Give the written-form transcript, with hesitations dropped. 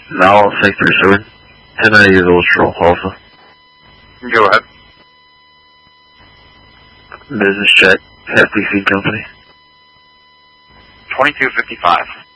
Now, Sector 7. 10 years old, Stroll Alpha. Go ahead. Business check, Hefty Feed Company. 2255.